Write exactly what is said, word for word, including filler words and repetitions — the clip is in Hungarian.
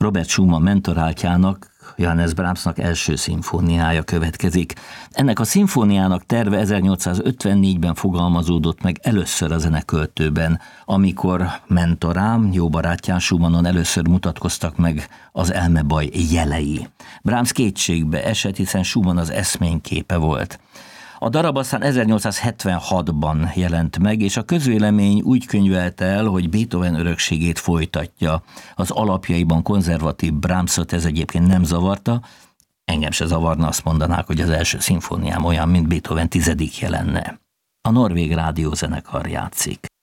Robert Schumann mentoráltjának, Johannes Brahmsnak első szimfóniája következik. Ennek a szimfóniának terve ezernyolcszázötvennégyben fogalmazódott meg először a zeneköltőben, amikor mentorám, jó barátján Schumannon először mutatkoztak meg az elmebaj jelei. Brahms kétségbe esett, hiszen Schumann az eszményképe volt. A darab aztán ezernyolcszázhetvenhatban jelent meg, és a közvélemény úgy könyvelte el, hogy Beethoven örökségét folytatja. Az alapjaiban konzervatív Brahmsot ez egyébként nem zavarta, engem se zavarna, azt mondanák, hogy az első szimfóniám olyan, mint Beethoven tizedik lenne. A Norvég Rádiózenekar játszik.